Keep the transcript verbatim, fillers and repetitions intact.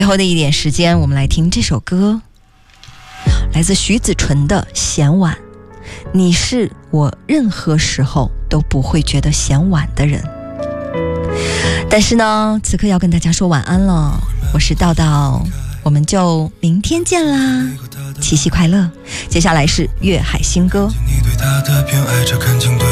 最后的一点时间，我们来听这首歌，来自徐子纯的《嫌晚》。你是我任何时候都不会觉得嫌晚的人。但是呢，此刻要跟大家说晚安了，我是道道，我们就明天见啦，七夕快乐。接下来是粤海新歌。 你对他的偏爱，这感情对